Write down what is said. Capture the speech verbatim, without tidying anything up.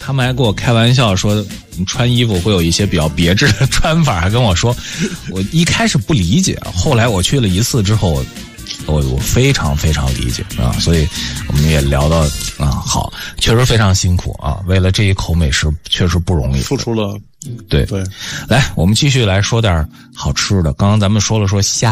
他们还跟我开玩笑说，你穿衣服会有一些比较别致的穿法，还跟我说，我一开始不理解，后来我去了一次之后，我我非常非常理解啊，所以我们也聊到啊，好，确实非常辛苦啊，为了这一口美食确实不容易， 付出了， 对对， 来，我们继续来说点好吃的。刚刚咱们说了说虾。